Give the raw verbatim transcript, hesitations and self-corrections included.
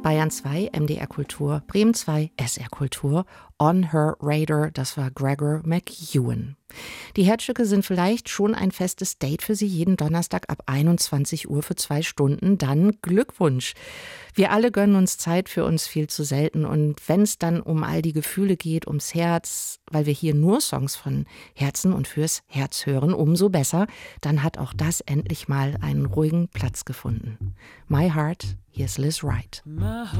Bayern zwei, M D R Kultur, Bremen zwei, S R Kultur, On Her Radar, das war Gregor McEwen. Die Herzstücke sind vielleicht schon ein festes Date für Sie jeden Donnerstag ab einundzwanzig Uhr für zwei Stunden. Dann Glückwunsch. Wir alle gönnen uns Zeit, für uns viel zu selten. Und wenn es dann um all die Gefühle geht, ums Herz, weil wir hier nur Songs von Herzen und fürs Herz hören, umso besser, dann hat auch das endlich mal einen ruhigen Platz gefunden. My Heart, hier ist Liz Wright. My heart